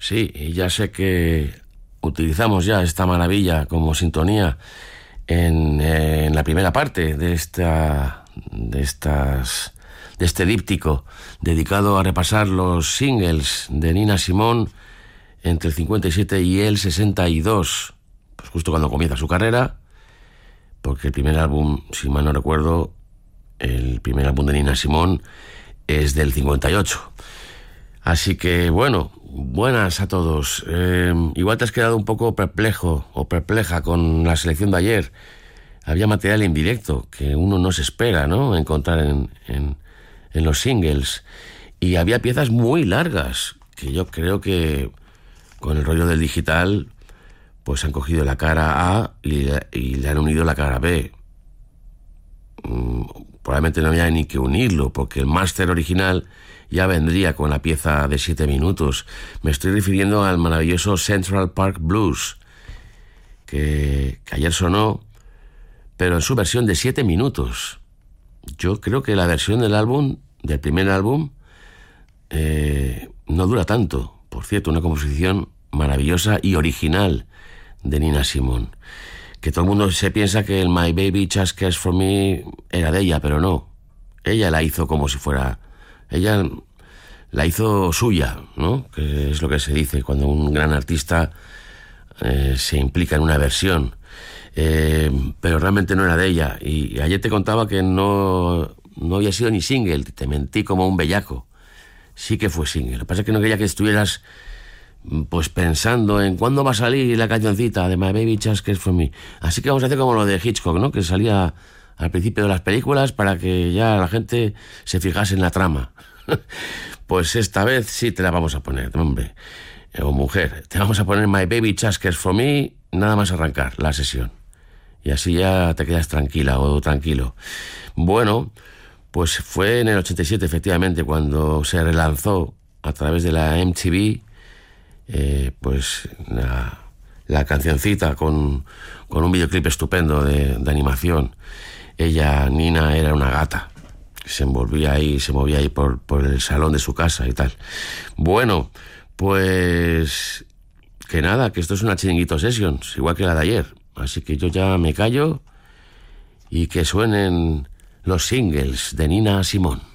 Sí, y ya sé que utilizamos ya esta maravilla como sintonía en la primera parte de este díptico dedicado a repasar los singles de Nina Simone entre el 57 y el 62, pues justo cuando comienza su carrera, porque el primer álbum, si mal no recuerdo, el primer álbum de Nina Simone es del 58. Así que bueno, buenas a todos. Igual te has quedado un poco perplejo o perpleja con la selección de ayer. Había material en directo que uno no se espera, ¿no?, encontrar en los singles. Y había piezas muy largas que yo creo que con el rollo del digital pues han cogido la cara A y le han unido la cara B. Probablemente no había ni que unirlo, porque el máster original ya vendría con la pieza de 7 minutos. Me estoy refiriendo al maravilloso Central Park Blues, que ayer sonó, pero en su versión de 7 minutos. Yo creo que la versión del primer álbum, no dura tanto. Por cierto, una composición maravillosa y original de Nina Simone. Que todo el mundo se piensa que el My Baby Just Cares For Me era de ella, pero no. Ella la hizo como si fuera... Ella la hizo suya, ¿no?, que es lo que se dice cuando un gran artista se implica en una versión. Pero realmente no era de ella. Y ayer te contaba que no había sido ni single. Te mentí como un bellaco. Sí que fue single. Lo que pasa es que no quería que estuvieras pues pensando en cuándo va a salir la cancioncita de My Baby Just Cares For Me. Así que vamos a hacer como lo de Hitchcock, ¿no?, que salía al principio de las películas para que ya la gente se fijase en la trama. Pues esta vez sí te la vamos a poner, hombre o mujer. Te vamos a poner My Baby Just Cares For Me nada más arrancar la sesión. Y así ya te quedas tranquila o tranquilo. Bueno, pues fue en el 87 efectivamente cuando se relanzó a través de la MTV pues la cancioncita con un videoclip estupendo de animación. Ella, Nina, era una gata, se movía ahí por el salón de su casa y tal. Bueno, pues que nada, que esto es una Chiringuito Sessions, igual que la de ayer. Así que yo ya me callo y que suenen los singles de Nina Simone.